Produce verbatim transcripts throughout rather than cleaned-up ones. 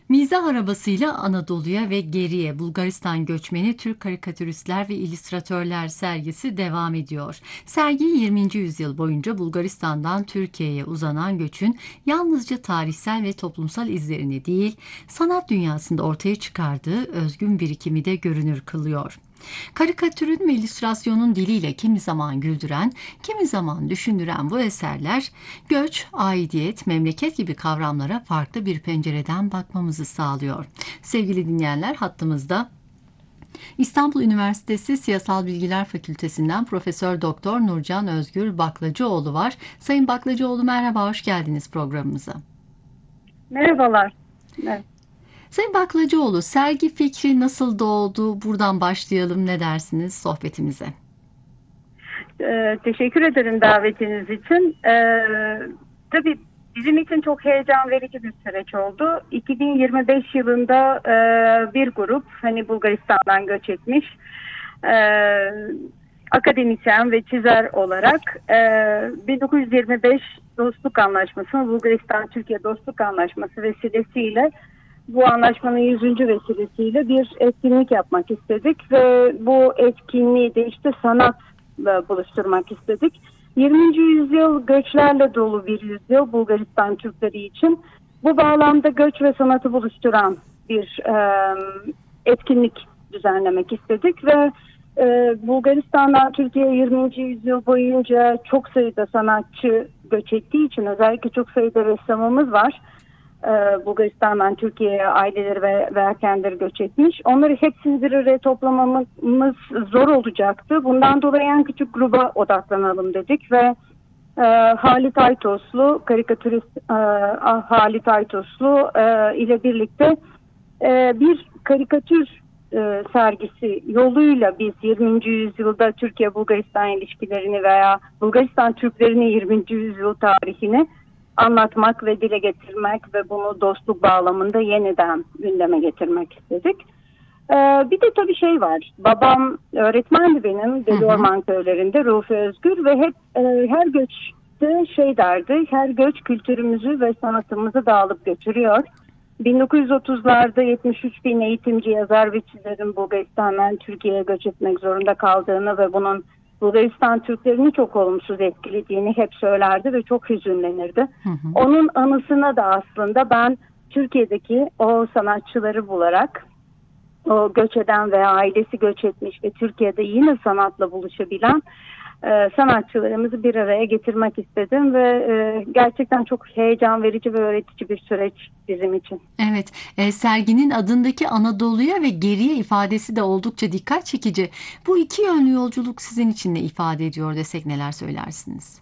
Mizah arabasıyla Anadolu'ya ve geriye Bulgaristan göçmeni Türk karikatüristler ve illüstratörler sergisi devam ediyor. Sergi yirminci yüzyıl boyunca Bulgaristan'dan Türkiye'ye uzanan göçün yalnızca tarihsel ve toplumsal izlerini değil, sanat dünyasında ortaya çıkardığı özgün birikimi de görünür kılıyor. Karikatürün ve illüstrasyonun diliyle kimi zaman güldüren, kimi zaman düşündüren bu eserler, göç, aidiyet, memleket gibi kavramlara farklı bir pencereden bakmamızı sağlıyor. Sevgili dinleyenler, hattımızda İstanbul Üniversitesi Siyasal Bilgiler Fakültesinden Profesör Doktor Nurcan Özgür Baklacıoğlu var. Sayın Baklacıoğlu, merhaba, hoş geldiniz programımıza. Merhabalar. Evet. Sayın Baklacıoğlu, sergi fikri nasıl doğdu? Buradan başlayalım, ne dersiniz sohbetimize? Ee, teşekkür ederim davetiniz için. Ee, tabii bizim için çok heyecan verici bir süreç oldu. iki bin yirmi beş yılında e, bir grup hani Bulgaristan'dan göç etmiş e, akademisyen ve çizer olarak e, bin dokuz yüz yirmi beş Dostluk Anlaşması, Bulgaristan-Türkiye Dostluk Anlaşması vesilesiyle bu anlaşmanın yüzüncü vesilesiyle bir etkinlik yapmak istedik ve bu etkinliği de işte sanatla buluşturmak istedik. yirminci yüzyıl göçlerle dolu bir yüzyıl Bulgaristan Türkleri için. Bu bağlamda göç ve sanatı buluşturan bir e, etkinlik düzenlemek istedik ve e, Bulgaristan'dan Türkiye'ye yirminci yüzyıl boyunca çok sayıda sanatçı göç ettiği için özellikle çok sayıda ressamımız var. Bulgaristan'dan Türkiye'ye aileleri ve, ve erkenleri göç etmiş. Onları hepsini bir araya toplamamız zor olacaktı. Bundan dolayı en küçük gruba odaklanalım dedik ve e, Halit Aytoslu, karikatürist e, Halit Aytoslu e, ile birlikte e, bir karikatür e, sergisi yoluyla biz yirminci yüzyılda Türkiye-Bulgaristan ilişkilerini veya Bulgaristan Türklerinin yirminci yüzyıl tarihini anlatmak ve dile getirmek ve bunu dostluk bağlamında yeniden gündeme getirmek istedik. Ee, bir de tabii şey var. Babam öğretmendi benim Deli Orman köylerinde Rufi Özgür ve hep e, her göçte şey derdi. Her göç kültürümüzü ve sanatımızı dağılıp götürüyor. bin dokuz yüz otuzlarda yetmiş üç bin eğitimci, yazar ve çizerin Bulgaristan'dan Türkiye'ye göç etmek zorunda kaldığını ve bunun Bulgaristan Türklerini çok olumsuz etkilediğini hep söylerdi ve çok hüzünlenirdi. Hı hı. Onun anısına da aslında ben Türkiye'deki o sanatçıları bularak o göç eden veya ailesi göç etmiş ve Türkiye'de yine sanatla buluşabilen e, sanatçılarımızı bir araya getirmek istedim ve e, gerçekten çok heyecan verici ve öğretici bir süreç bizim için. Evet, e, serginin adındaki Anadolu'ya ve geriye ifadesi de oldukça dikkat çekici. Bu iki yönlü yolculuk sizin için ne ifade ediyor desek neler söylersiniz?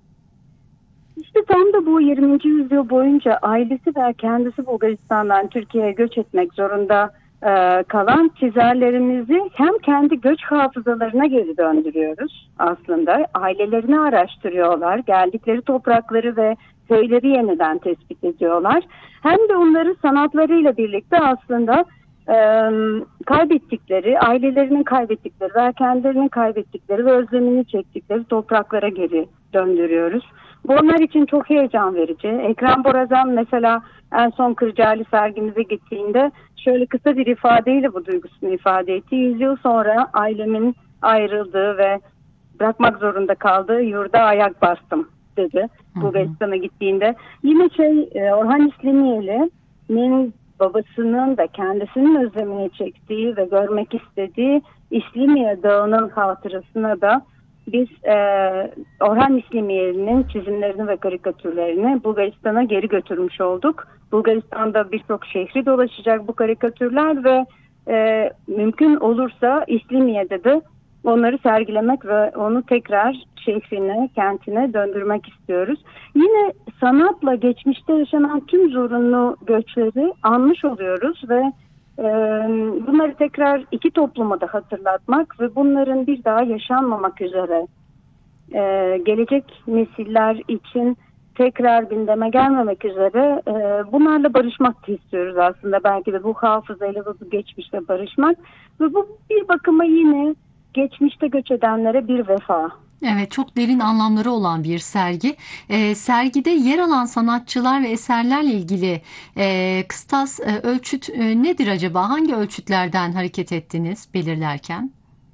İşte tam da bu yirminci yüzyıl boyunca ailesi ve kendisi Bulgaristan'dan Türkiye'ye göç etmek zorunda e, kalan çizerlerimizi hem kendi göç hafızalarına geri döndürüyoruz aslında. Ailelerini araştırıyorlar, geldikleri toprakları ve köyleri yeniden tespit ediyorlar. Hem de onları sanatlarıyla birlikte aslında e, kaybettikleri, ailelerinin kaybettikleri ve kendilerinin kaybettikleri ve özlemini çektikleri topraklara geri döndürüyoruz. Bu onlar için çok heyecan verici. Ekrem Borazan mesela en son Kırcaali sergimize gittiğinde şöyle kısa bir ifadeyle bu duygusunu ifade etti. Yüz yıl sonra ailemin ayrıldığı ve bırakmak zorunda kaldığı yurda ayak bastım dedi. Bulgaristan'a gittiğinde. Yine şey Orhan İslimiyeli'nin babasının da kendisinin özlemini çektiği ve görmek istediği İslimiye Dağı'nın hatırasına da biz e, Orhan İslimiyeli'nin çizimlerini ve karikatürlerini Bulgaristan'a geri götürmüş olduk. Bulgaristan'da birçok şehri dolaşacak bu karikatürler ve e, mümkün olursa İslimiye'de de onları sergilemek ve onu tekrar şehrine, kentine döndürmek istiyoruz. Yine sanatla geçmişte yaşanan tüm zorunlu göçleri anmış oluyoruz ve e, bunları tekrar iki topluma da hatırlatmak ve bunların bir daha yaşanmamak üzere e, gelecek nesiller için tekrar gündeme gelmemek üzere e, bunlarla barışmak da istiyoruz aslında. Belki de bu hafızayla ve bu geçmişle barışmak ve bu bir bakıma yine geçmişte göç edenlere bir vefa Evet, çok derin anlamları olan bir sergi. Ee, sergide yer alan sanatçılar ve eserlerle ilgili e, kıstas, e, ölçüt e, nedir acaba? Hangi ölçütlerden hareket ettiniz belirlerken?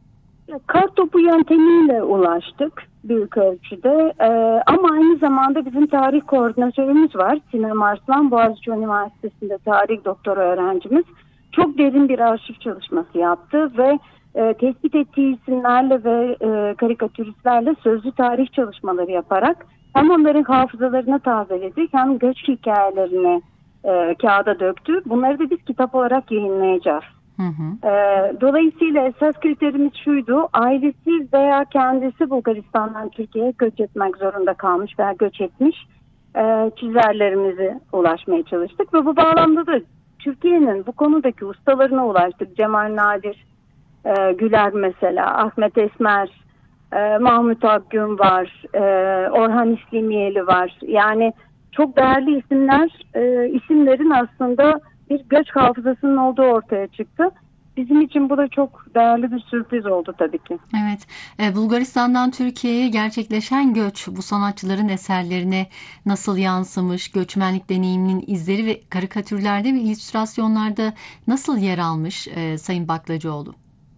Kar topu yöntemiyle ulaştık büyük ölçüde. Ee, ama aynı zamanda bizim tarih koordinatörümüz var. Sinem Arslan, Boğaziçi Üniversitesi'nde tarih doktora öğrencimiz. Çok derin bir arşiv çalışması yaptı ve e, tespit ettiği isimlerle ve e, karikatüristlerle sözlü tarih çalışmaları yaparak hem onların hafızalarını tazeledik hem göç hikayelerini e, kağıda döktü. Bunları da biz kitap olarak yayınlayacağız. Hı hı. Ee, dolayısıyla esas kriterimiz şuydu: ailesi veya kendisi Bulgaristan'dan Türkiye'ye göç etmek zorunda kalmış veya göç etmiş e, çizerlerimize ulaşmaya çalıştık ve bu bağlamda da Türkiye'nin bu konudaki ustalarına ulaştık. Cemal Nadir e, Güler mesela, Ahmet Esmer, e, Mahmut Akgün var, e, Orhan İslimiyeli var. Yani çok değerli isimler, e, isimlerin aslında bir göç hafızasının olduğu ortaya çıktı. Bizim için bu da çok değerli bir sürpriz oldu tabii ki. Evet, e, Bulgaristan'dan Türkiye'ye gerçekleşen göç bu sanatçıların eserlerine nasıl yansımış, göçmenlik deneyiminin izleri ve karikatürlerde ve illüstrasyonlarda nasıl yer almış e, Sayın Baklacıoğlu?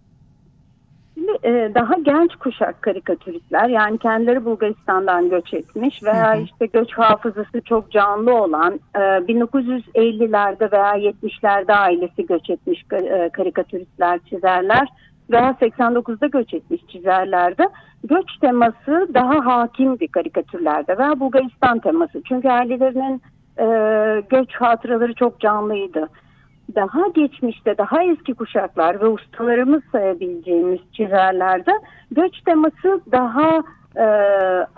Şimdi e, daha genç kuşak karikatüristler, yani kendileri Bulgaristan'dan göç etmiş Hı veya hı. işte göç hafızası çok canlı olan, e, bin dokuz yüz ellilerde veya yetmişlerde ailesi göç etmiş e, karikatüristler, çizerler veya seksen dokuzda göç etmiş çizerlerde göç teması daha hakimdi karikatürlerde veya Bulgaristan teması. Çünkü ailelerinin e, göç hatıraları çok canlıydı. Daha geçmişte, daha eski kuşaklar ve ustalarımız sayabileceğimiz çizerlerde göç teması daha e,